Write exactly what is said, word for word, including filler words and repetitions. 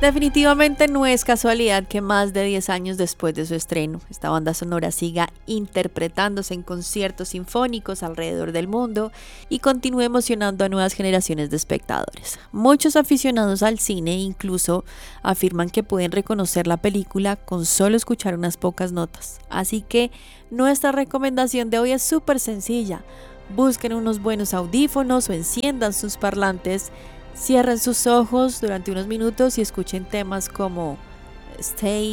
Definitivamente no es casualidad que más de diez años después de su estreno, esta banda sonora siga interpretándose en conciertos sinfónicos alrededor del mundo y continúe emocionando a nuevas generaciones de espectadores. Muchos aficionados al cine incluso afirman que pueden reconocer la película con solo escuchar unas pocas notas. Así que nuestra recomendación de hoy es súper sencilla. Busquen unos buenos audífonos o enciendan sus parlantes. Cierren sus ojos durante unos minutos y escuchen temas como Stay